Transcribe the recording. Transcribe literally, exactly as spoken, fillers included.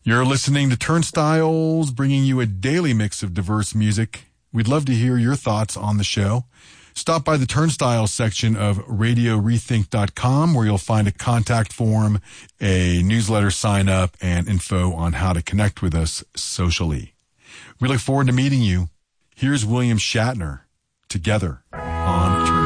You're listening to Turnstiles, bringing you a daily mix of diverse music. We'd love to hear your thoughts on the show. Stop by the Turnstiles section of radio rethink dot com, where you'll find a contact form, a newsletter sign up, and info on how to connect with us socially. We look forward to meeting you. Here's William Shatner, Together on Turnstiles.